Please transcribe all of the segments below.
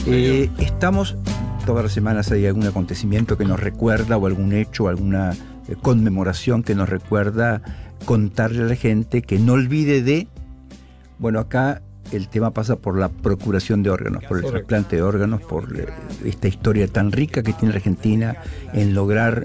Estamos, todas las semanas hay algún acontecimiento que nos recuerda, o algún hecho, alguna conmemoración que nos recuerda, contarle a la gente que no olvide de... Bueno, acá el tema pasa por la procuración de órganos, por el trasplante de órganos, por esta historia tan rica que tiene la Argentina en lograr,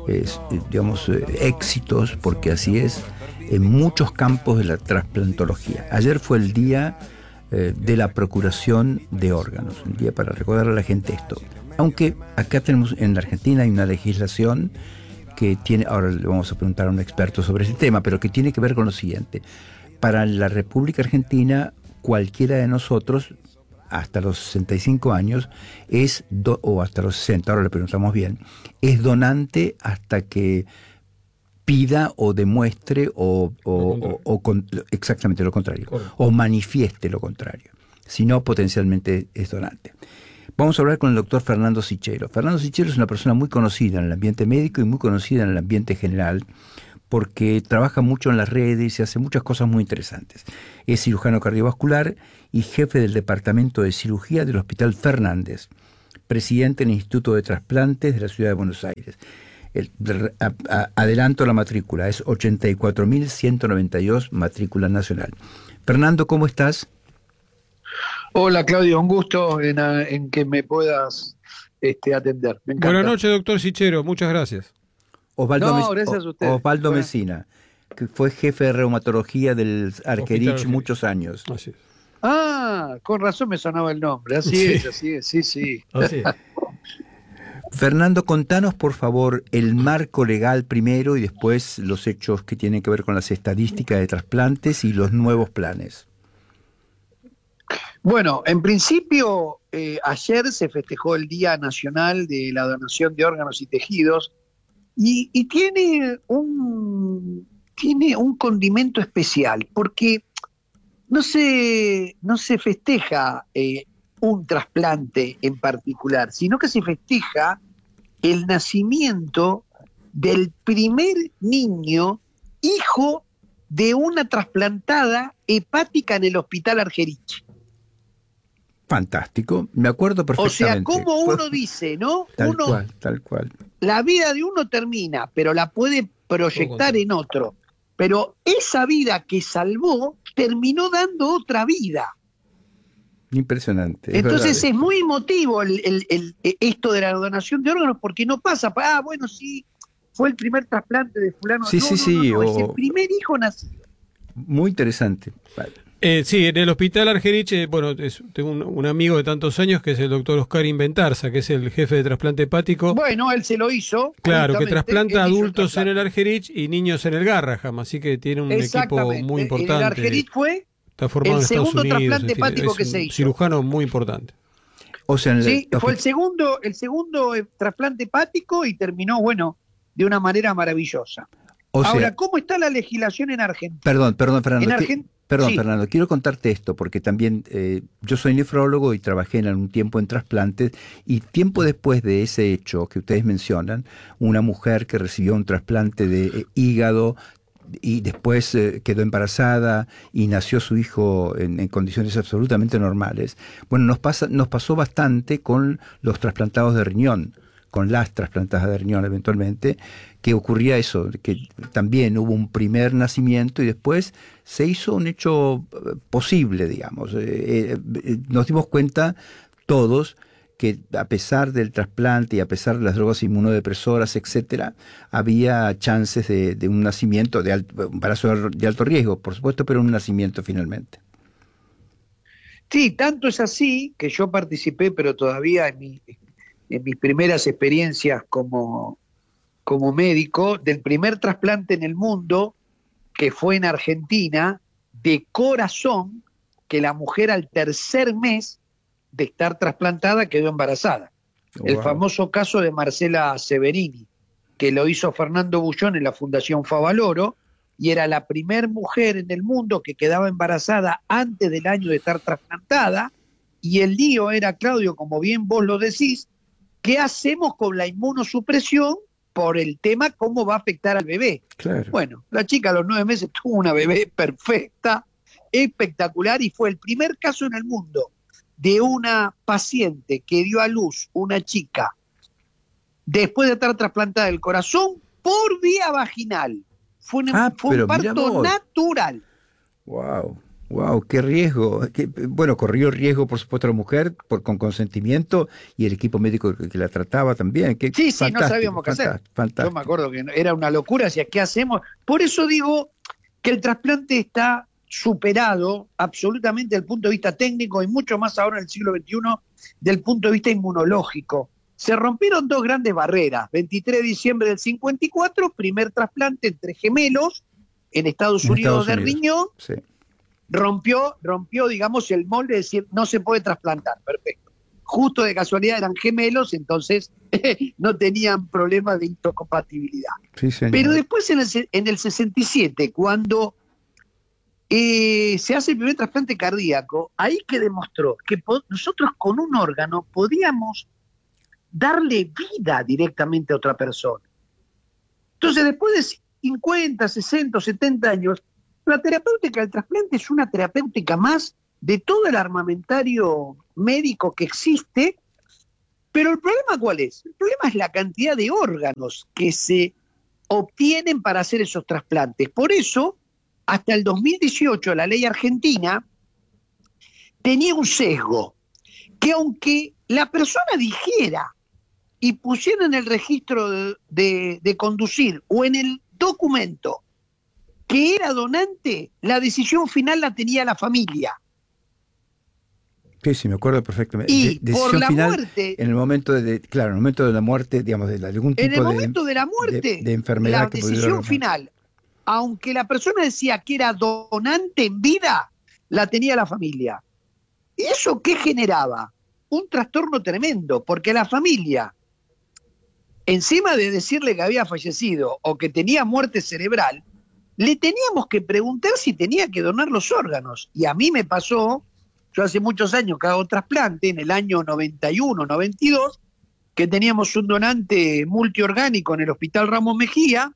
éxitos, porque así es, en muchos campos de la trasplantología. Ayer fue el día de la procuración de órganos, un día para recordar a la gente esto. Aunque acá tenemos, en la Argentina hay una legislación que tiene, ahora le vamos a preguntar a un experto sobre ese tema, pero que tiene que ver con lo siguiente. Para la República Argentina, cualquiera de nosotros, hasta los 65 años, o hasta los 60, ahora le preguntamos bien, es donante hasta que pida o demuestre exactamente lo contrario, o manifieste lo contrario. Si no, potencialmente es donante. Vamos a hablar con el doctor Fernando Sichero. Fernando Sichero es una persona muy conocida en el ambiente médico y muy conocida en el ambiente general, porque trabaja mucho en las redes y hace muchas cosas muy interesantes. Es cirujano cardiovascular y jefe del Departamento de Cirugía del Hospital Fernández, presidente del Instituto de Trasplantes de la Ciudad de Buenos Aires. Adelanto la matrícula, es 84.192, matrícula nacional. Fernando, ¿cómo estás? Hola Claudio, un gusto en que me puedas atender. Me encanta. Buenas noches, doctor Sichero, muchas gracias. Gracias a ustedes. Osvaldo Messina, que fue jefe de reumatología del Argerich muchos años. Así es. Con razón me sonaba el nombre. Así es, sí. Así es. Fernando, contanos por favor el marco legal primero y después los hechos que tienen que ver con las estadísticas de trasplantes y los nuevos planes. Bueno, en principio, ayer se festejó el Día Nacional de la Donación de Órganos y Tejidos y tiene un condimento especial, porque no se festeja un trasplante en particular, sino que se festeja el nacimiento del primer niño hijo de una trasplantada hepática en el Hospital Argerich. Fantástico, me acuerdo perfectamente. O sea, como uno dice, ¿no? Tal cual. La vida de uno termina, pero la puede proyectar en otro. Pero esa vida que salvó terminó dando otra vida. Impresionante. Entonces es muy emotivo esto de la donación de órganos, porque no pasa, bueno, sí, fue el primer trasplante de fulano. Sí, no, es el primer hijo nacido. Muy interesante. Vale. Sí, en el Hospital Argerich, tengo un amigo de tantos años que es el doctor Oscar Inventarza, que es el jefe de trasplante hepático. Bueno, él se lo hizo. Claro, que trasplanta adultos en el Argerich y niños en el Garraham, así que tiene un equipo muy importante. El Argerich fue está formado el en Estados segundo Unidos, trasplante hepático que se hizo. Cirujano muy importante. O sea, fue el segundo trasplante hepático y terminó, de una manera maravillosa. Ahora, ¿cómo está la legislación en Argentina? Perdón, Fernando. Sí. Fernando, quiero contarte esto, porque también yo soy nefrólogo y trabajé en algún tiempo en trasplantes, y tiempo después de ese hecho que ustedes mencionan, una mujer que recibió un trasplante de hígado y después quedó embarazada y nació su hijo en condiciones absolutamente normales. Bueno, nos pasó bastante con los trasplantados de riñón, con las trasplantadas de riñón eventualmente, que ocurría eso, que también hubo un primer nacimiento y después se hizo un hecho posible, digamos. Nos dimos cuenta todos que a pesar del trasplante y a pesar de las drogas inmunodepresoras, etcétera, había chances de un nacimiento, un embarazo de alto riesgo, por supuesto, pero un nacimiento finalmente. Sí, tanto es así que yo participé, pero todavía en mis primeras experiencias como médico, del primer trasplante en el mundo, que fue en Argentina, de corazón, que la mujer al tercer mes de estar trasplantada quedó embarazada. Wow. El famoso caso de Marcela Severini, que lo hizo Fernando Bullón en la Fundación Favaloro, y era la primer mujer en el mundo que quedaba embarazada antes del año de estar trasplantada, y el lío era, Claudio, como bien vos lo decís, ¿qué hacemos con la inmunosupresión por el tema cómo va a afectar al bebé? Claro. Bueno, la chica a los 9 meses tuvo una bebé perfecta, espectacular, y fue el primer caso en el mundo de una paciente que dio a luz una chica después de estar trasplantada del corazón por vía vaginal. Fue un parto natural. Wow, wow, qué riesgo. Bueno, corrió riesgo, por supuesto, la mujer con consentimiento y el equipo médico que la trataba también. Sí, no sabíamos qué hacer. Yo me acuerdo que era una locura, decía, ¿qué hacemos? Por eso digo que el trasplante está superado absolutamente desde el punto de vista técnico y mucho más ahora en el siglo XXI del punto de vista inmunológico. Se rompieron dos grandes barreras. 23 de diciembre del 54, primer trasplante entre gemelos en Estados Unidos de riñón. Sí. Rompió, digamos, el molde de decir, no se puede trasplantar. Perfecto. Justo de casualidad eran gemelos, entonces no tenían problemas de intocompatibilidad. Sí, señor. Pero después en el 67, cuando se hace el primer trasplante cardíaco, ahí que demostró que nosotros con un órgano podíamos darle vida directamente a otra persona. Entonces, después de 50, 60, 70 años, la terapéutica del trasplante es una terapéutica más de todo el armamentario médico que existe, pero el problema ¿cuál es? El problema es la cantidad de órganos que se obtienen para hacer esos trasplantes. Por eso, hasta el 2018, la ley argentina tenía un sesgo, que aunque la persona dijera y pusiera en el registro de conducir o en el documento que era donante, la decisión final la tenía la familia. Sí, me acuerdo perfectamente. Y decisión por la final, muerte... en el momento de la muerte, digamos, de algún tipo en el momento de la muerte, de enfermedad la decisión final, aunque la persona decía que era donante en vida, la tenía la familia. ¿Y eso qué generaba? Un trastorno tremendo, porque la familia, encima de decirle que había fallecido o que tenía muerte cerebral, le teníamos que preguntar si tenía que donar los órganos. Y a mí me pasó, yo hace muchos años que hago trasplante, en el año 91, 92, que teníamos un donante multiorgánico en el Hospital Ramos Mejía,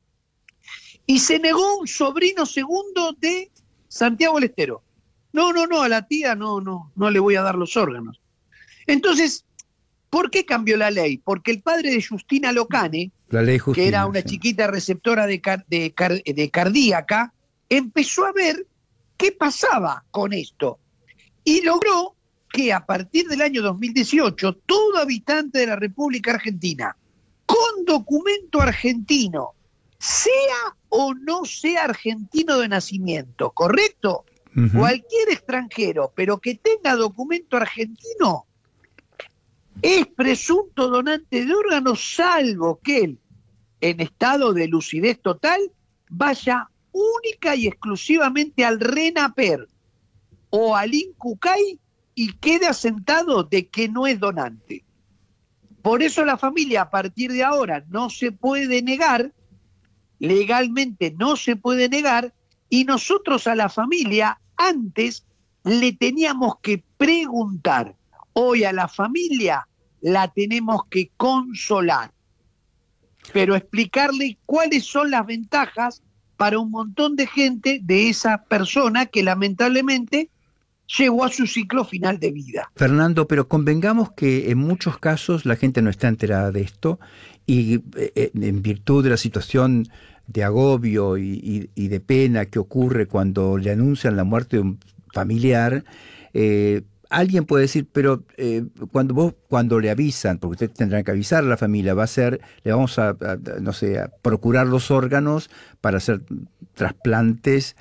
y se negó un sobrino segundo de Santiago del Estero. No, a la tía no le voy a dar los órganos. Entonces, ¿por qué cambió la ley? Porque el padre de Justina Locane, la ley Justina, que era una chiquita receptora de cardíaca, empezó a ver qué pasaba con esto. Y logró que a partir del año 2018, todo habitante de la República Argentina, con documento argentino, sea o no sea argentino de nacimiento, ¿correcto? Cualquier extranjero, pero que tenga documento argentino, es presunto donante de órganos, salvo que él, en estado de lucidez total, vaya única y exclusivamente al RENAPER o al INCUCAI y quede asentado de que no es donante. Por eso la familia a partir de ahora no se puede negar, legalmente no se puede negar, y nosotros a la familia antes le teníamos que preguntar. Hoy a la familia la tenemos que consolar, pero explicarle cuáles son las ventajas para un montón de gente de esa persona que lamentablemente llegó a su ciclo final de vida. Fernando, pero convengamos que en muchos casos la gente no está enterada de esto y en virtud de la situación de agobio y de pena que ocurre cuando le anuncian la muerte de un familiar, alguien puede decir, pero cuando le avisan, porque ustedes tendrán que avisar a la familia, le vamos a procurar los órganos para hacer trasplantes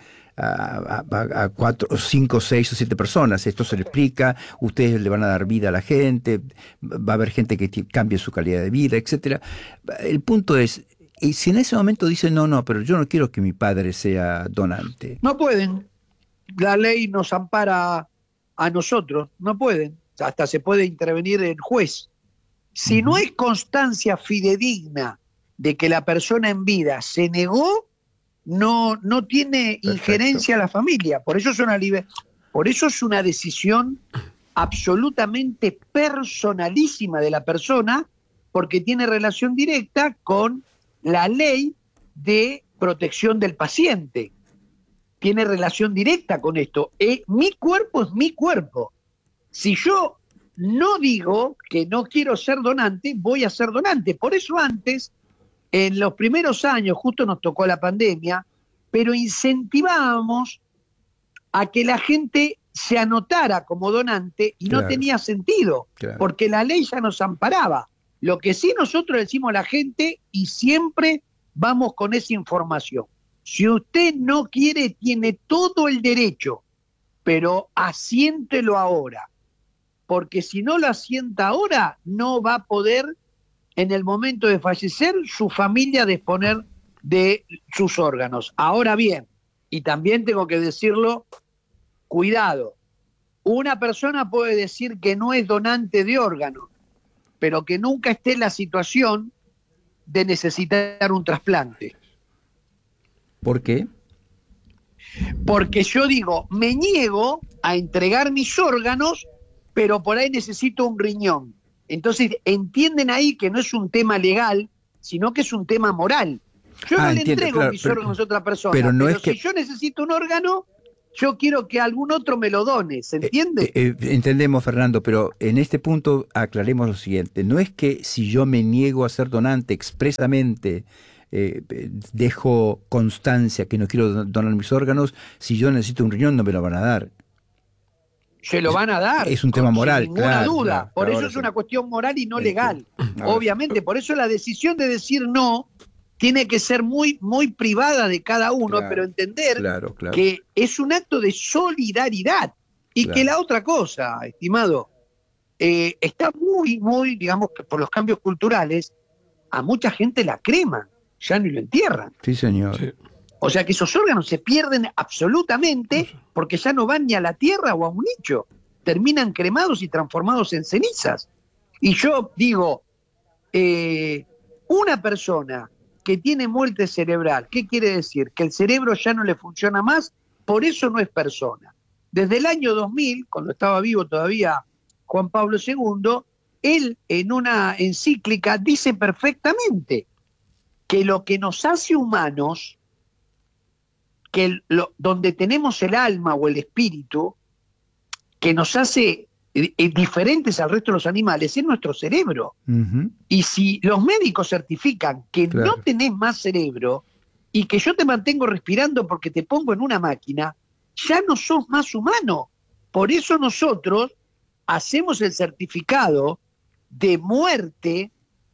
a 4, 5, 6 o 7 personas. Esto se le explica, ustedes le van a dar vida a la gente, va a haber gente que cambie su calidad de vida, etcétera. El punto es, y si en ese momento dicen, no, pero yo no quiero que mi padre sea donante. No pueden. La ley nos ampara a nosotros, no pueden. Hasta se puede intervenir el juez. Si no hay constancia fidedigna de que la persona en vida se negó, no tiene injerencia la familia. Por eso es una decisión absolutamente personalísima de la persona, porque tiene relación directa con la ley de protección del paciente. Tiene relación directa con esto. Mi cuerpo es mi cuerpo. Si yo no digo que no quiero ser donante, voy a ser donante. Por eso antes, en los primeros años, justo nos tocó la pandemia, pero incentivábamos a que la gente se anotara como donante y no tenía sentido, porque la ley ya nos amparaba. Lo que sí nosotros decimos a la gente, y siempre vamos con esa información: si usted no quiere, tiene todo el derecho, pero asiéntelo ahora, porque si no lo asienta ahora, no va a poder, en el momento de fallecer, su familia disponer de sus órganos. Ahora bien, y también tengo que decirlo, cuidado, una persona puede decir que no es donante de órganos, pero que nunca esté en la situación de necesitar un trasplante. ¿Por qué? Porque yo digo, me niego a entregar mis órganos, pero por ahí necesito un riñón. Entonces entienden ahí que no es un tema legal, sino que es un tema moral. Yo no le entrego mis órganos a otra persona, pero es que... si yo necesito un órgano, yo quiero que algún otro me lo done, ¿se entiende? Entendemos, Fernando, pero en este punto aclaremos lo siguiente. No es que si yo me niego a ser donante expresamente, dejo constancia que no quiero donar mis órganos, si yo necesito un riñón no me lo van a dar. Se lo van a dar. Es un tema moral, sin ninguna duda. Por eso es una cuestión moral y no legal. Obviamente, por eso la decisión de decir no tiene que ser muy, muy privada de cada uno, pero entender que es un acto de solidaridad. Y que la otra cosa, estimado, está muy, muy, digamos, que por los cambios culturales, a mucha gente la creman, ya ni lo entierran. Sí, señor. Sí. O sea que esos órganos se pierden absolutamente porque ya no van ni a la tierra o a un nicho. Terminan cremados y transformados en cenizas. Y yo digo, una persona que tiene muerte cerebral, ¿qué quiere decir? Que el cerebro ya no le funciona más, por eso no es persona. Desde el año 2000, cuando estaba vivo todavía Juan Pablo II, él en una encíclica dice perfectamente que lo que nos hace humanos, que donde tenemos el alma o el espíritu, que nos hace diferentes al resto de los animales, es nuestro cerebro. Y si los médicos certifican que no tenés más cerebro y que yo te mantengo respirando porque te pongo en una máquina, ya no sos más humano. Por eso nosotros hacemos el certificado de muerte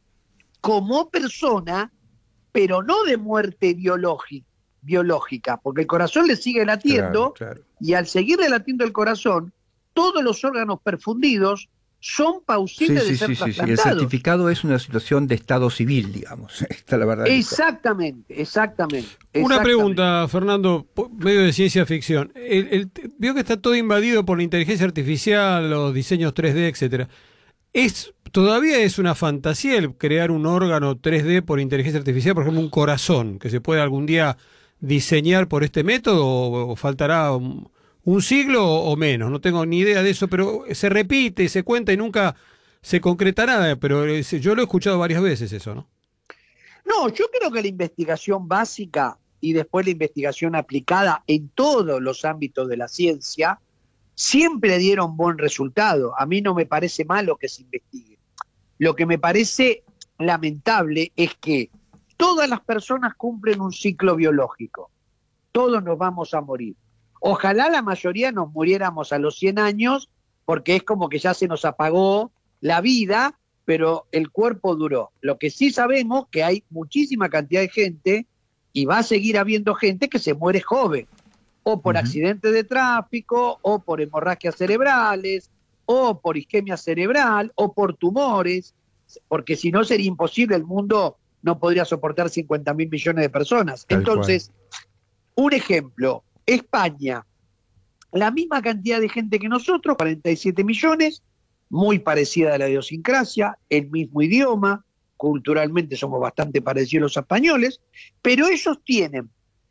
como persona, pero no de muerte biológica, porque el corazón le sigue latiendo, y al seguirle latiendo el corazón, todos los órganos perfundidos son pausibles de ser trasplantados. El certificado es una situación de estado civil, digamos. Esta es la verdad. Exactamente. Una pregunta, Fernando, medio de ciencia ficción. Veo que está todo invadido por la inteligencia artificial, los diseños 3D, etcétera. ¿Todavía es una fantasía el crear un órgano 3D por inteligencia artificial, por ejemplo un corazón, que se puede algún día diseñar por este método, o faltará un siglo o menos? No tengo ni idea de eso, pero se repite, se cuenta y nunca se concreta nada, pero yo lo he escuchado varias veces eso, ¿no? No, yo creo que la investigación básica y después la investigación aplicada en todos los ámbitos de la ciencia siempre dieron buen resultado. A mí no me parece malo que se investigue. Lo que me parece lamentable es que todas las personas cumplen un ciclo biológico. Todos nos vamos a morir. Ojalá la mayoría nos muriéramos a los 100 años, porque es como que ya se nos apagó la vida, pero el cuerpo duró. Lo que sí sabemos que hay muchísima cantidad de gente, y va a seguir habiendo gente que se muere joven, o por accidentes de tráfico, o por hemorragias cerebrales, o por isquemia cerebral, o por tumores, porque si no sería imposible, el mundo no podría soportar 50.000 millones de personas. Entonces, un ejemplo, España, la misma cantidad de gente que nosotros, 47 millones, muy parecida a la idiosincrasia, el mismo idioma, culturalmente somos bastante parecidos a los españoles, pero ellos tienen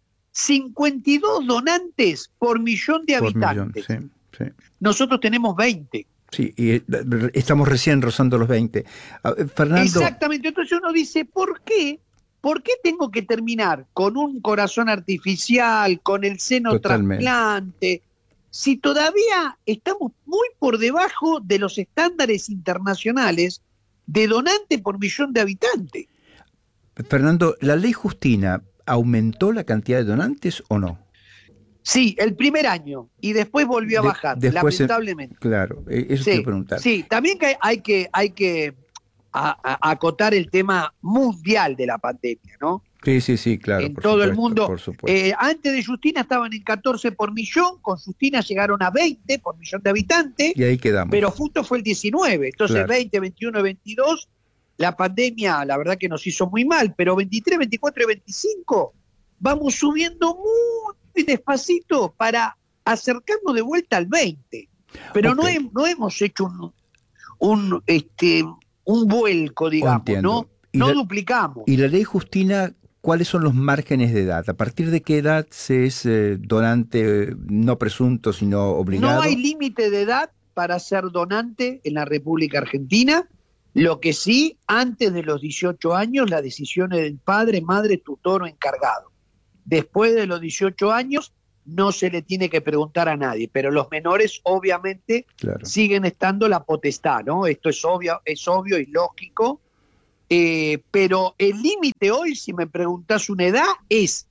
52 donantes por millón de habitantes. Nosotros tenemos 20. Sí, y estamos recién rozando los 20. Fernando. Exactamente, entonces uno dice, ¿por qué? ¿Por qué tengo que terminar con un corazón artificial, con el seno trasplante? si todavía estamos muy por debajo de los estándares internacionales de donante por millón de habitantes. Fernando, ¿la ley Justina aumentó la cantidad de donantes o no? Sí, el primer año, y después volvió a bajar, después, lamentablemente. Claro, eso te iba a preguntar. Sí, también que hay que acotar el tema mundial de la pandemia, ¿no? Sí, claro. En todo el mundo. Por supuesto. Antes de Justina estaban en 14 por millón, con Justina llegaron a 20 por millón de habitantes. Y ahí quedamos. Pero justo fue el 19. Entonces, claro. 20, 21, 22, la pandemia, la verdad que nos hizo muy mal. Pero 23, 24 y 25, vamos subiendo muy despacito para acercarnos de vuelta al 20. Pero no hemos hecho un vuelco, digamos, ¿no? No duplicamos. ¿Y la ley Justina, cuáles son los márgenes de edad? ¿A partir de qué edad se es donante no presunto, sino obligado? No hay límite de edad para ser donante en la República Argentina. Lo que sí, antes de los 18 años, la decisión es del padre, madre, tutor o encargado. Después de los 18 años, no se le tiene que preguntar a nadie, pero los menores obviamente siguen estando la potestad, ¿no? Esto es obvio y lógico. Pero el límite hoy, si me preguntás una edad, es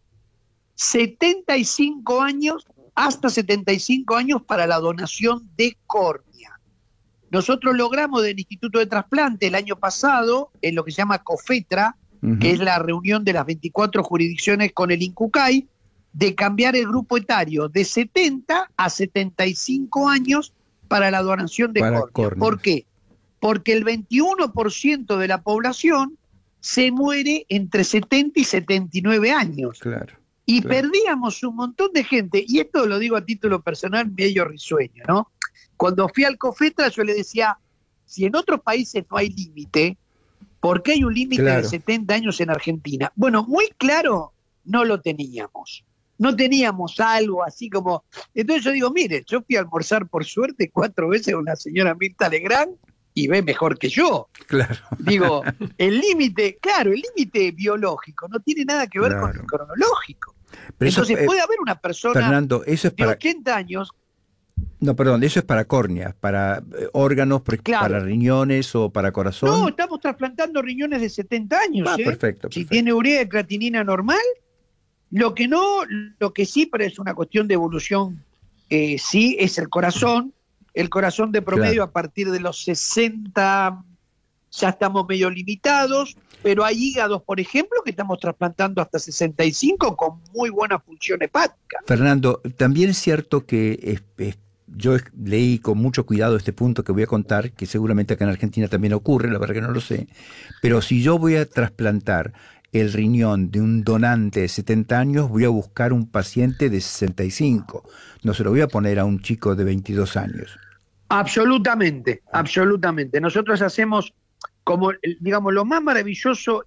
75 años, hasta 75 años para la donación de córnea. Nosotros logramos del Instituto de Trasplante el año pasado, en lo que se llama COFETRA, que es la reunión de las 24 jurisdicciones con el INCUCAI, de cambiar el grupo etario de 70 a 75 años para la donación de córnea. ¿Por qué? Porque el 21% de la población se muere entre 70 y 79 años. Claro. Y perdíamos un montón de gente, y esto lo digo a título personal, medio risueño, ¿no? Cuando fui al COFETRA yo le decía, si en otros países no hay límite, ¿por qué hay un límite de 70 años en Argentina? Bueno, muy claro no lo teníamos. No teníamos algo así como... Entonces yo digo, mire, yo fui a almorzar por suerte 4 veces con la señora Mirta Legrand y ve mejor que yo. Claro. Digo, el límite biológico no tiene nada que ver con el cronológico. Pero entonces puede haber una persona Fernando, eso es de 80 años... No, perdón, eso es para córneas, para órganos, para riñones o para corazón. No, estamos trasplantando riñones de 70 años. Perfecto. Si tiene urea y creatinina normal, lo que sí, pero es una cuestión de evolución, sí, es el corazón. El corazón de promedio a partir de los 60 ya estamos medio limitados, pero hay hígados, por ejemplo, que estamos trasplantando hasta 65 con muy buena función hepática. Fernando, también es cierto que yo leí con mucho cuidado este punto que voy a contar, que seguramente acá en Argentina también ocurre, la verdad que no lo sé, pero si yo voy a trasplantar el riñón de un donante de 70 años, voy a buscar un paciente de 65. No se lo voy a poner a un chico de 22 años. Absolutamente. Nosotros hacemos como, digamos, lo más maravilloso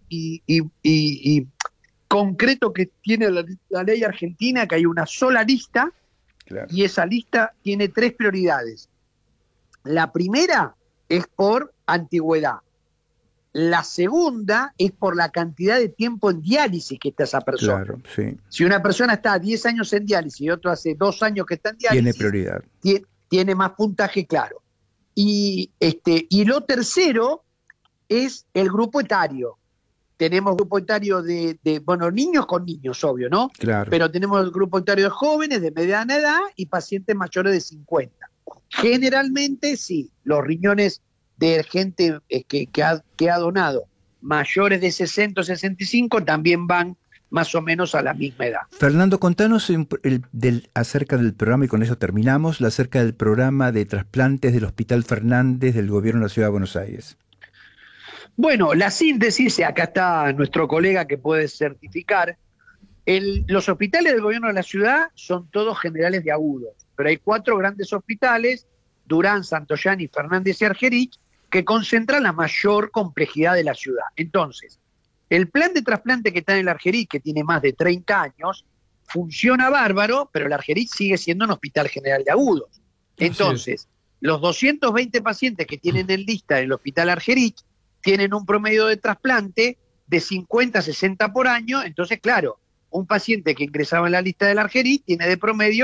y concreto que tiene la ley argentina, que hay una sola lista, y esa lista tiene 3 prioridades. La primera es por antigüedad. La segunda es por la cantidad de tiempo en diálisis que está esa persona. Claro, sí. Si una persona está 10 años en diálisis y otro hace 2 años que está en diálisis, tiene prioridad. Tiene más puntaje, claro. Y lo tercero es el grupo etario. Tenemos grupo etario de niños con niños, obvio, ¿no? Claro. Pero tenemos el grupo etario de jóvenes de mediana edad y pacientes mayores de 50. Generalmente, sí, los riñones de gente que ha donado mayores de 60 o 65 también van más o menos a la misma edad. Fernando, contanos acerca del programa, y con eso terminamos, acerca del programa de trasplantes del Hospital Fernández del Gobierno de la Ciudad de Buenos Aires. Bueno, la síntesis, acá está nuestro colega que puede certificar, los hospitales del Gobierno de la Ciudad son todos generales de agudos, pero hay 4 grandes hospitales, Durán, Santoyani, Fernández y Argerich, que concentran la mayor complejidad de la ciudad. Entonces, el plan de trasplante que está en el Argerich, que tiene más de 30 años, funciona bárbaro, pero el Argerich sigue siendo un hospital general de agudos. Entonces, los 220 pacientes que tienen en lista en el hospital Argerich tienen un promedio de trasplante de 50 a 60 por año. Entonces, claro, un paciente que ingresaba en la lista del Argerich tiene de promedio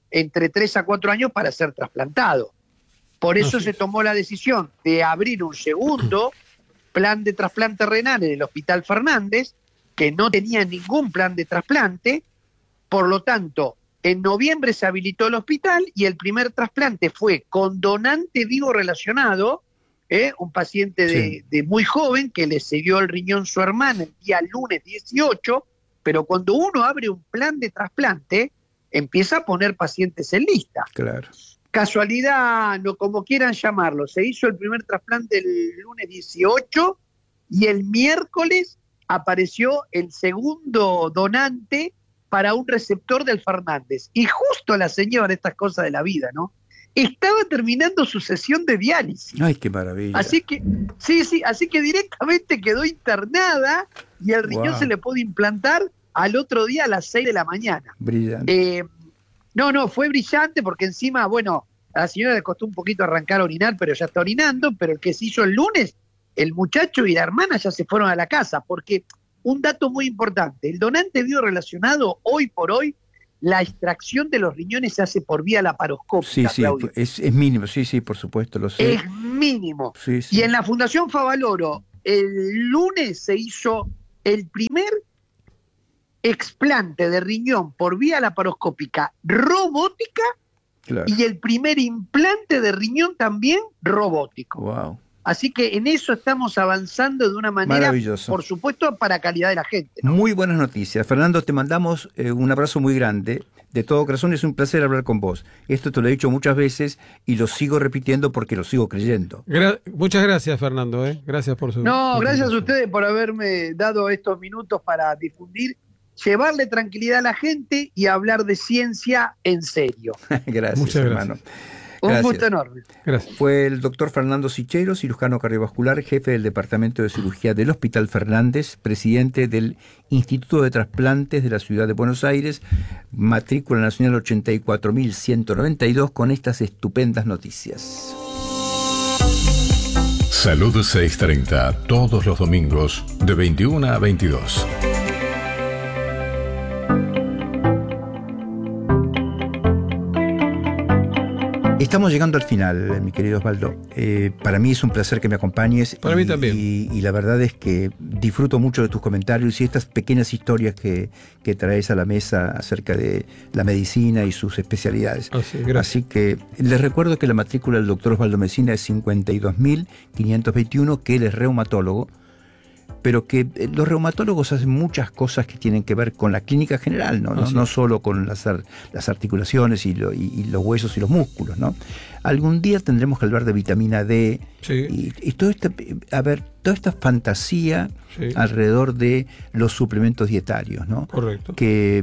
entre 3 a 4 años para ser trasplantado. Por eso se tomó la decisión de abrir un segundo plan de trasplante renal en el Hospital Fernández, que no tenía ningún plan de trasplante. Por lo tanto, en noviembre se habilitó el hospital y el primer trasplante fue con donante vivo relacionado, un paciente de muy joven que le cedió el riñón su hermana el día lunes 18, pero cuando uno abre un plan de trasplante, empieza a poner pacientes en lista. Claro. Casualidad, no como quieran llamarlo, se hizo el primer trasplante el lunes 18 y el miércoles apareció el segundo donante para un receptor del Fernández. Y justo la señora, estas cosas de la vida, ¿no?, estaba terminando su sesión de diálisis. ¡Ay, qué maravilla! Así que, así que directamente quedó internada y el riñón se le pudo implantar al otro día a las 6 de la mañana. Brillante. No, fue brillante porque encima, bueno, a la señora le costó un poquito arrancar a orinar, pero ya está orinando, pero el que se hizo el lunes, el muchacho y la hermana ya se fueron a la casa, porque un dato muy importante, el donante biorelacionado, hoy por hoy, la extracción de los riñones se hace por vía laparoscópica. Sí, es mínimo, sí, por supuesto, lo sé. Es mínimo. Sí. Y en la Fundación Favaloro, el lunes se hizo el primer explante de riñón por vía laparoscópica robótica, claro, y el primer implante de riñón también robótico. Wow. Así que en eso estamos avanzando de una manera, por supuesto, para calidad de la gente, ¿no? Muy buenas noticias. Fernando, te mandamos un abrazo muy grande. De todo corazón, es un placer hablar con vos. Esto te lo he dicho muchas veces y lo sigo repitiendo porque lo sigo creyendo. Muchas gracias, Fernando. Gracias por su... No, gracias a ustedes por haberme dado estos minutos para difundir, llevarle tranquilidad a la gente y hablar de ciencia en serio. Gracias, muchas hermano. Gracias. Un gusto enorme. Gracias. Fue el doctor Fernando Sichero, cirujano cardiovascular, jefe del Departamento de Cirugía del Hospital Fernández, presidente del Instituto de Trasplantes de la Ciudad de Buenos Aires, matrícula nacional 84.192, con estas estupendas noticias. Salud 630, todos los domingos, de 21 a 22. Estamos llegando al final, mi querido Osvaldo. Para mí es un placer que me acompañes. Para mí también. Y la verdad es que disfruto mucho de tus comentarios y estas pequeñas historias que traes a la mesa acerca de la medicina y sus especialidades. Así que les recuerdo que la matrícula del doctor Osvaldo Mesina es 52.521, que él es reumatólogo, pero que los reumatólogos hacen muchas cosas que tienen que ver con la clínica general, no solo con las articulaciones y los huesos y los músculos, ¿no? Algún día tendremos que hablar de vitamina D y toda esta fantasía alrededor de los suplementos dietarios, ¿no? Correcto. Que,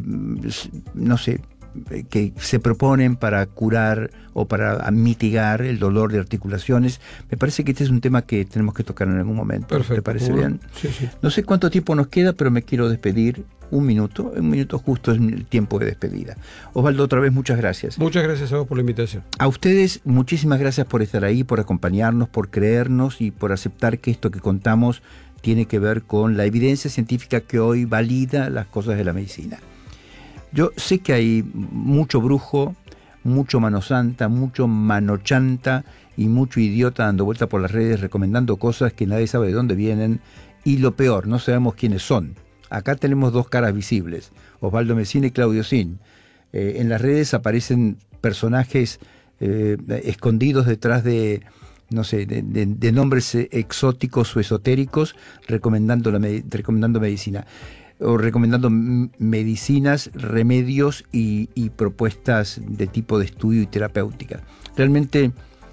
no sé, que se proponen para curar o para mitigar el dolor de articulaciones. Me parece que este es un tema que tenemos que tocar en algún momento. Perfecto. ¿Te parece bien? Sí. No sé cuánto tiempo nos queda, pero me quiero despedir. Un minuto justo es el tiempo de despedida. Osvaldo, otra vez muchas gracias. Muchas gracias a vos por la invitación. A ustedes, muchísimas gracias por estar ahí, por acompañarnos, por creernos y por aceptar que esto que contamos tiene que ver con la evidencia científica que hoy valida las cosas de la medicina. Yo sé que hay mucho brujo, mucho mano santa, mucho mano chanta y mucho idiota dando vuelta por las redes recomendando cosas que nadie sabe de dónde vienen y lo peor, no sabemos quiénes son. Acá tenemos dos caras visibles, Osvaldo Mesina y Claudio Sin. En las redes aparecen personajes escondidos detrás de, no sé, de nombres exóticos o esotéricos recomendando medicina. O recomendando medicinas, remedios y propuestas de tipo de estudio y terapéutica. Realmente,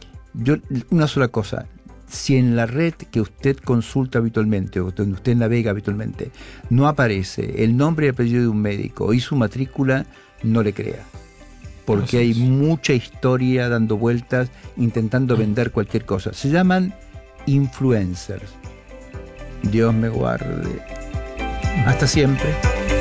una sola cosa, si en la red que usted consulta habitualmente o donde usted navega habitualmente no aparece el nombre y apellido de un médico y su matrícula, no le crea. Porque hay mucha historia dando vueltas, intentando vender cualquier cosa. Se llaman influencers. Dios me guarde. Hasta siempre.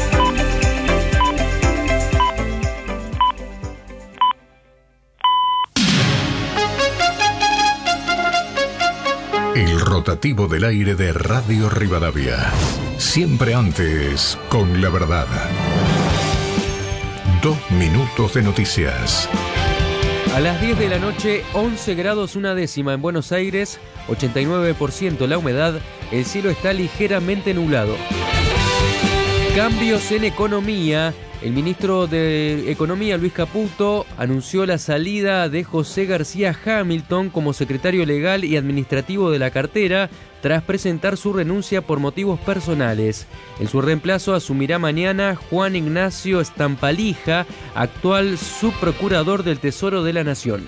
El rotativo del aire de Radio Rivadavia. Siempre antes con la verdad. 2 minutos de noticias. A las 10 de la noche, 11 grados una décima en Buenos Aires, 89% la humedad, el cielo está ligeramente nublado. Cambios en economía. El ministro de Economía, Luis Caputo, anunció la salida de José García Hamilton como secretario legal y administrativo de la cartera tras presentar su renuncia por motivos personales. En su reemplazo asumirá mañana Juan Ignacio Stampalija, actual subprocurador del Tesoro de la Nación.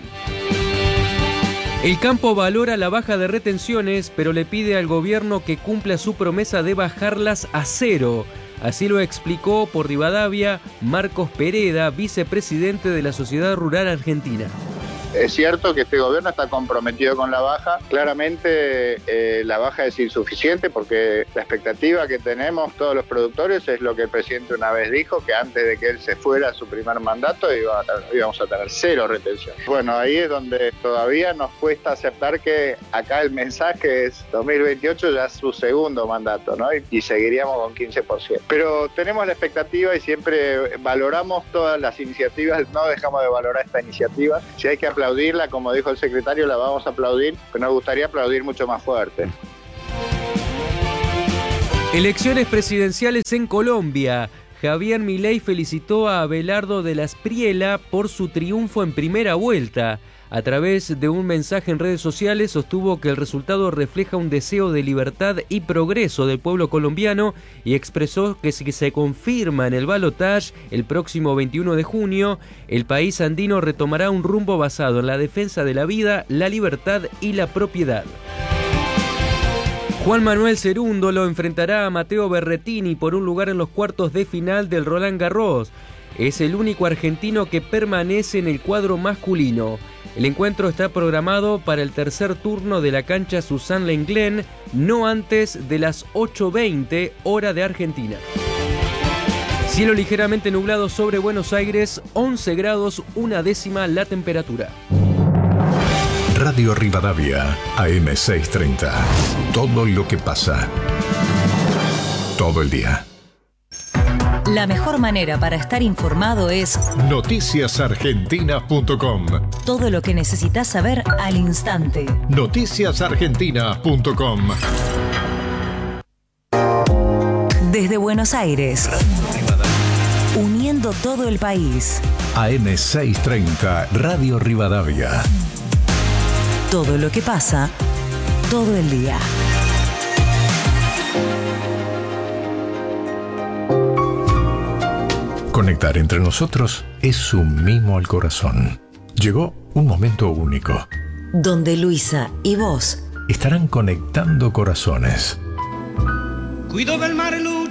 El campo valora la baja de retenciones, pero le pide al gobierno que cumpla su promesa de bajarlas a cero. Así lo explicó por Rivadavia Marcos Pereda, vicepresidente de la Sociedad Rural Argentina. Es cierto que este gobierno está comprometido con la baja. Claramente la baja es insuficiente porque la expectativa que tenemos todos los productores es lo que el presidente una vez dijo, que antes de que él se fuera a su primer mandato íbamos a tener 0 retención. Bueno, ahí es donde todavía nos cuesta aceptar que acá el mensaje es 2028 ya es su segundo mandato, ¿no? Y seguiríamos con 15%. Pero tenemos la expectativa y siempre valoramos todas las iniciativas, no dejamos de valorar esta iniciativa. Si hay que aplaudirla, como dijo el secretario, la vamos a aplaudir, pero nos gustaría aplaudir mucho más fuerte. Elecciones presidenciales en Colombia. Javier Milei felicitó a Abelardo de la Espriella por su triunfo en primera vuelta. A través de un mensaje en redes sociales sostuvo que el resultado refleja un deseo de libertad y progreso del pueblo colombiano y expresó que si se confirma en el balotaje el próximo 21 de junio, el país andino retomará un rumbo basado en la defensa de la vida, la libertad y la propiedad. Juan Manuel Cerúndolo enfrentará a Matteo Berrettini por un lugar en los cuartos de final del Roland Garros. Es el único argentino que permanece en el cuadro masculino. El encuentro está programado para el tercer turno de la cancha Suzanne Lenglen, no antes de las 8:20 hora de Argentina. Cielo ligeramente nublado sobre Buenos Aires, 11 grados una décima la temperatura. Radio Rivadavia, AM 630. Todo lo que pasa. Todo el día. La mejor manera para estar informado es noticiasargentinas.com. todo lo que necesitas saber al instante. Noticiasargentinas.com. Desde Buenos Aires, uniendo todo el país. AM 630, Radio Rivadavia. Todo lo que pasa, todo el día. Conectar entre nosotros es un mimo al corazón. Llegó un momento único. Donde Luisa y vos Estarán conectando corazones. Cuido del mar